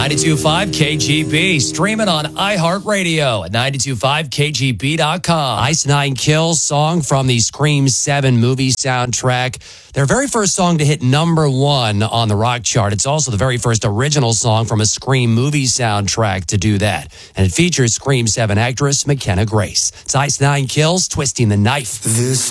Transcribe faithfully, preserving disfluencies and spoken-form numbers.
ninety-two point five K G B. Stream it on iHeartRadio at ninety-two point five K G B dot com. Ice Nine Kills, song from the Scream seven movie soundtrack. Their very first song to hit number one on the rock chart. It's also the very first original song from a Scream movie soundtrack to do that. And it features Scream seven actress McKenna Grace. It's Ice Nine Kills, Twisting the Knife. This